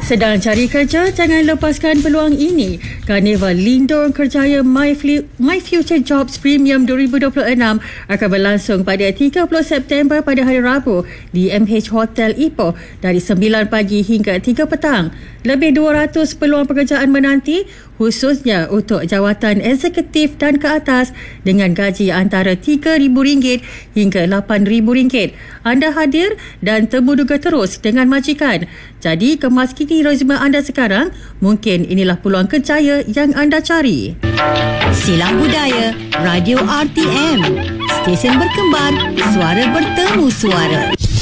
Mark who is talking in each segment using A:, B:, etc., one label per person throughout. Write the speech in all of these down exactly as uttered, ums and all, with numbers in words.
A: Sedang cari kerja? Jangan lepaskan peluang ini. Karnival Lindung Kerjaya My, Fli- My Future Jobs Premium dua ribu dua puluh enam akan berlangsung pada tiga puluh September pada hari Rabu di M H Hotel Ipoh dari sembilan pagi hingga tiga petang. Lebih dua ratus peluang pekerjaan menanti, khususnya untuk jawatan eksekutif dan ke atas dengan gaji antara tiga ribu ringgit hingga lapan ribu ringgit. Anda hadir dan temu duga terus dengan majikan. Jadi kemas kini resume anda sekarang, mungkin inilah peluang kerjaya yang anda cari.
B: Silang Budaya, Radio R T M. Stesen berkembar, suara bertemu suara.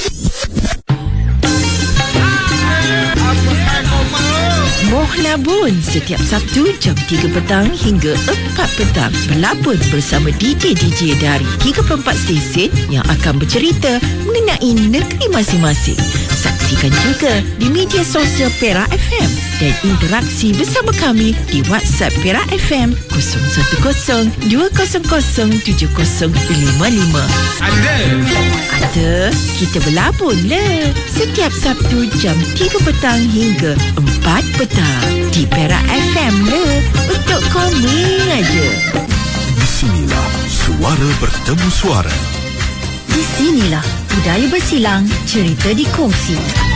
B: Moh Labun setiap Sabtu jam tiga petang hingga empat petang berlabun bersama D J-D J dari tiga puluh empat stesen yang akan bercerita mengenai negeri masing-masing. Saksikan juga di media sosial Perak F M dan interaksi bersama kami di WhatsApp Perak F M kosong satu kosong dua kosong kosong tujuh kosong lima lima. Ada. Ada. Kita berlabun le. Setiap Sabtu jam tiga petang hingga empat petang di Perak F M le. Untuk komen aja.
C: Di sinilah suara bertemu suara.
B: Di sinilah budaya bersilang, cerita dikongsi.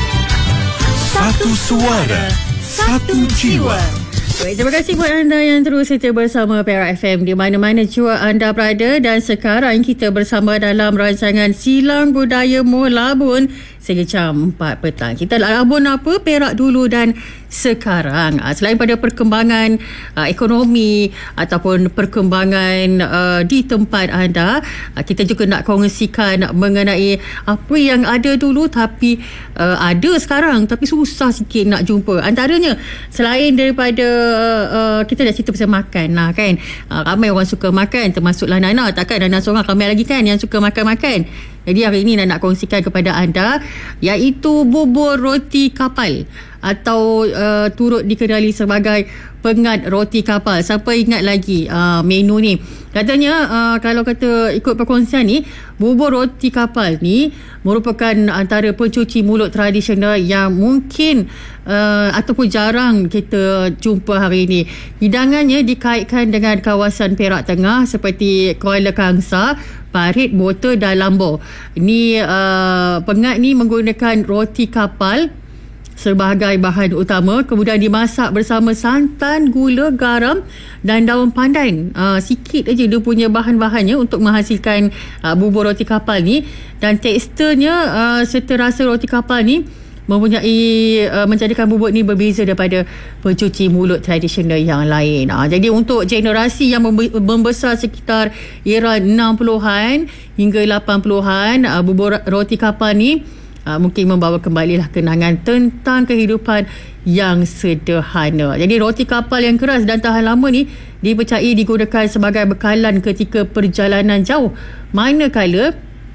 C: Satu suara, satu jiwa.
A: Baik, terima kasih buat anda yang terus setia bersama Perak F M di mana-mana jua anda berada, dan sekarang kita bersama dalam rancangan Silang Budaya Moh Labun sehingga jam empat petang. Kita labun apa? Perak dulu dan sekarang. Selain pada perkembangan uh, ekonomi ataupun perkembangan uh, di tempat anda, uh, kita juga nak kongsikan mengenai apa yang ada dulu tapi uh, ada sekarang tapi susah sikit nak jumpa. Antaranya selain daripada uh, kita dah cerita pasal makan lah kan. Uh, ramai orang suka makan, termasuklah Nana. Takkan Nana seorang, ramai lagi kan yang suka makan-makan. Jadi hari ini Nana nak kongsikan kepada anda iaitu bubur roti kapal atau uh, turut dikenali sebagai pengat roti kapal. Siapa ingat lagi uh, menu ni? Katanya uh, kalau kata ikut perkongsian ni, bubur roti kapal ni merupakan antara pencuci mulut tradisional yang mungkin uh, ataupun jarang kita jumpa hari ini. Hidangannya dikaitkan dengan kawasan Perak Tengah seperti Kuala Kangsar, Parit, Bota dan Lambor. Ini uh, pengat ni menggunakan roti kapal sebagai bahan utama, kemudian dimasak bersama santan, gula, garam dan daun pandan. Uh, sikit aja dia punya bahan-bahannya untuk menghasilkan uh, bubur roti kapal ni, dan teksturnya uh, serta rasa roti kapal ni mempunyai uh, menjadikan bubur ni berbeza daripada pencuci mulut tradisional yang lain. Uh, jadi untuk generasi yang membe- membesar sekitar era enam puluhan hingga lapan puluhan, uh, bubur roti kapal ni Uh, mungkin membawa kembalilah kenangan tentang kehidupan yang sederhana. Jadi roti kapal yang keras dan tahan lama ni dipercayai digunakan sebagai bekalan ketika perjalanan jauh, manakala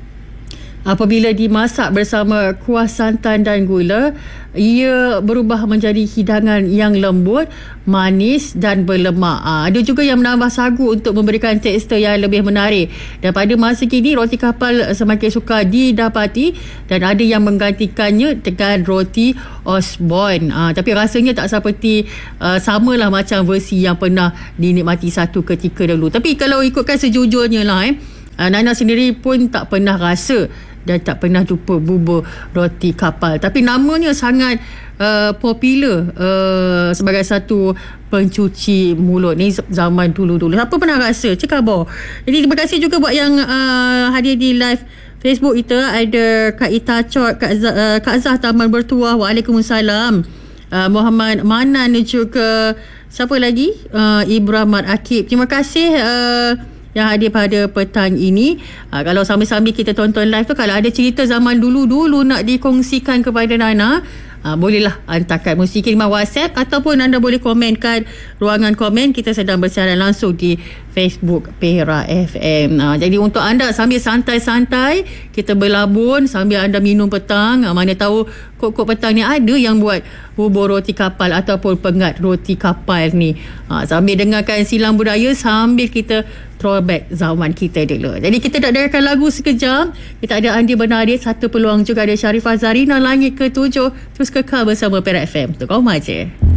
A: apabila dimasak bersama kuah santan dan gula, ia berubah menjadi hidangan yang lembut, manis dan berlemak. Ha, ada juga yang menambah sagu untuk memberikan tekstur yang lebih menarik. Dan pada masa kini, roti kapal semakin sukar didapati dan ada yang menggantikannya dengan roti Osborne. Ha, tapi rasanya tak seperti uh, samalah macam versi yang pernah dinikmati satu ketika dahulu. Tapi kalau ikutkan sejujurnya lah, eh, Nana sendiri pun tak pernah rasa dan tak pernah jumpa bubur roti kapal. Tapi namanya sangat uh, popular uh, sebagai satu pencuci mulut ni zaman dulu-dulu. Siapa pernah rasa? Cik khabar. Jadi terima kasih juga buat yang uh, hadir di live Facebook kita. Ada Kak Ita Chot, Kak, Z- uh, Kak Zah Taman Bertuah. Waalaikumsalam. Uh, Muhammad Manan dan juga siapa lagi? Uh, Ibrahim Akib. Terima kasih uh, yang hadir pada petang ini. Ha, kalau sambil-sambil kita tonton live tu, kalau ada cerita zaman dulu-dulu nak dikongsikan kepada Nana, ha, bolehlah hantarkan mesti kiriman WhatsApp ataupun anda boleh komenkan ruangan komen. Kita sedang bersiaran langsung di Facebook Perak F M. Ha, jadi untuk anda sambil santai-santai kita berlabun sambil anda minum petang, ha, mana tahu kok-kok petang ni ada yang buat bubur roti kapal ataupun pengat roti kapal ni. Ha, sambil dengarkan Silang Budaya, sambil kita throwback zaman kita dulu. Jadi kita nak dengarkan lagu sekejap. Kita ada Andi Bernadette, satu peluang juga ada Sharifah Zarina, Langit Ketujuh. Terus kekal bersama Perak F M. Tu kau je.